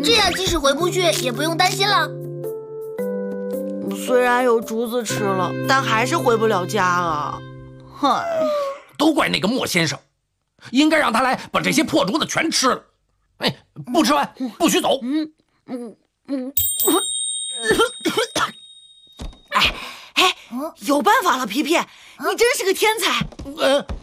这样即使回不去，也不用担心了。 虽然有竹子吃了，但还是回不了家啊！嗨， 都怪那个莫先生，应该让他来把这些破竹子全吃了。哎，不吃完不许走。 有办法了，皮皮，你真是个天才。